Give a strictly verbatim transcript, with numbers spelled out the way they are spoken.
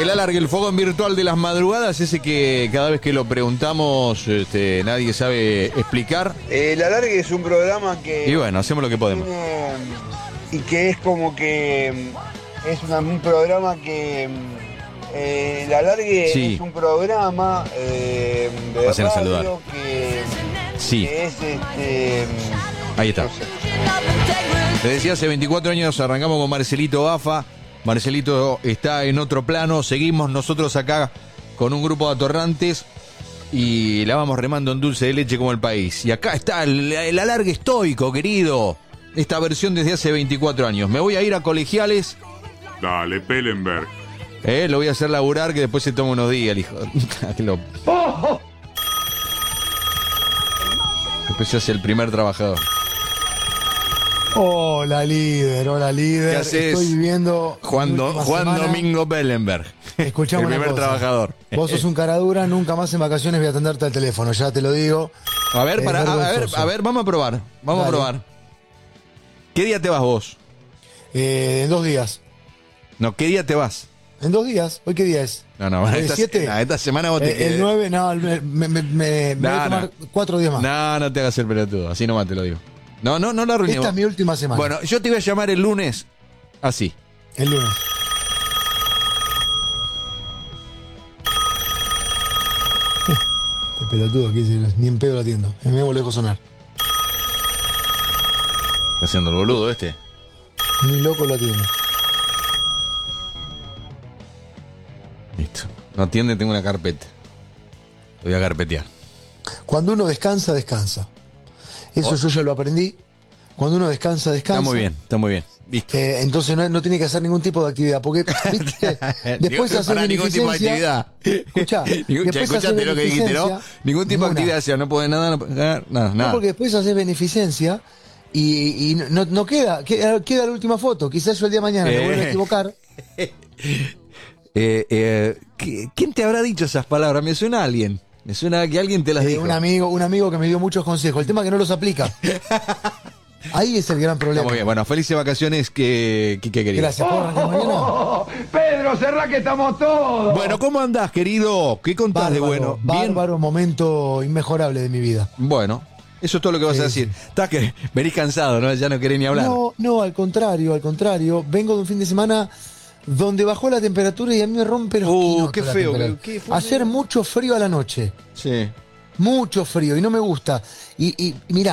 El alargue, el fogón virtual de las madrugadas, ese que cada vez que lo preguntamos este, nadie sabe explicar. El alargue es un programa que... Y bueno, hacemos lo que podemos. Tiene, y que es como que... Es una, un programa que... Eh, el alargue sí. es un programa eh, de Pasen a radio saludar. que, Sí. que es este... Ahí está. No sé. Te decía, hace veinticuatro años arrancamos con Marcelito Bafa. Marcelito está en otro plano. Seguimos nosotros acá con un grupo de atorrantes y la vamos remando en dulce de leche como el país. Y acá está el, el alargue estoico, querido. Esta versión desde hace veinticuatro años. Me voy a ir a Colegiales. Dale, Pellenberg. Eh, lo voy a hacer laburar que después se toma unos días, el hijo. Que lo... Después se hace el primer trabajador. Hola líder, hola líder. ¿Qué haces? Estoy viviendo Juan, Do- Juan semana. Domingo Bellenberg. Escuchame el una primer cosa. trabajador. Vos sos un cara dura, nunca más en vacaciones voy a atenderte al teléfono, ya te lo digo. A ver, Es para, a, a ver, vergonzoso. a ver, vamos a probar. Vamos Dale. a probar. ¿Qué día te vas vos? Eh, en dos días. No, ¿qué día te vas? En dos días. ¿Hoy qué día es? No, no, ¿El esta, siete? no, esta semana vos te Eh, el nueve, no, me, me, me, me No, voy a tomar no. cuatro días más. No, no te hagas el pelotudo, así nomás te lo digo. No, no, no la arruinemos. Esta es mi última semana. Bueno, yo te voy a llamar el lunes así. El lunes. Este pelotudo, ¿qué dice? Ni en pedo lo atiendo. Me voy a volver a sonar. Está haciendo el boludo este. Ni loco lo atiendo. Listo. No atiende, tengo una carpeta. Lo voy a carpetear. Cuando uno descansa, descansa. Eso Oh. yo ya lo aprendí. Cuando uno descansa, descansa. Está muy bien, está muy bien. Listo. Eh, entonces no, no tiene que hacer ningún tipo de actividad. Porque, ¿viste? Después Digo, hacer para ningún tipo de beneficencia. actividad. Escuchá, Ningún- después hacer escuchate lo que dijiste, ¿no? beneficencia, Ningún tipo de ninguna. actividad, o sea, no puede nada, no puede nada, nada. No, nada. porque después haces beneficencia y, y no, no queda, queda, queda la última foto. Quizás yo el día de mañana Eh. me vuelva a equivocar. Eh, eh, ¿qui- ¿Quién te habrá dicho esas palabras? Me suena a alguien. Me suena a que alguien te las Eh, dijo. un amigo, un amigo que me dio muchos consejos. El tema es que no los aplica. Ahí es el gran problema. Está muy bien. Bueno, felices vacaciones, que, que, que querido. Gracias. ¿Puedo arrancar mañana? Pedro, cerrá que estamos todos. Bueno, ¿cómo andás, querido? ¿Qué contás de bueno? Bien. Bárbaro, momento inmejorable de mi vida. Bueno, eso es todo lo que vas a Sí, decir. Estás que venís cansado, ¿no? Ya no querés ni hablar. No, no, al contrario, al contrario. Vengo de un fin de semana donde bajó la temperatura y a mí me rompe los Uh, quinotos qué la feo, temperatura. qué feo. Hacer mucho frío a la noche. Sí. Mucho frío y no me gusta. Y, y mirá,